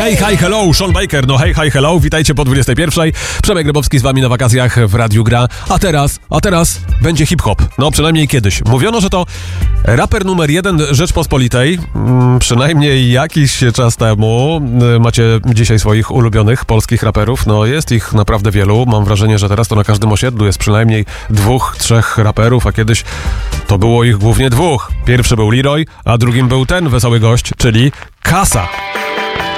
Hej, hi, hello, Sean Baker, no hej, hi, hello, witajcie po 21. Przemek Grabowski z wami na wakacjach w Radiu Gra, a teraz będzie hip-hop, no przynajmniej kiedyś. Mówiono, że to raper numer 1 Rzeczpospolitej, przynajmniej jakiś czas temu. Macie dzisiaj swoich ulubionych polskich raperów, no jest ich naprawdę wielu. Mam wrażenie, że teraz to na każdym osiedlu jest przynajmniej 2-3 raperów, a kiedyś to było ich głównie 2. Pierwszy był Leroy, a drugim był ten wesoły gość, czyli Kasa.